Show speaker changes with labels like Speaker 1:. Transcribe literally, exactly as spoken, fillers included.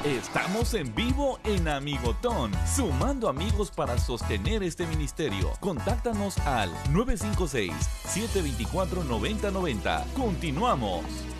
Speaker 1: Estamos en vivo en Amigotón, sumando amigos para sostener este ministerio. Contáctanos al nueve cinco seis, siete dos cuatro, nueve cero nueve cero. Continuamos.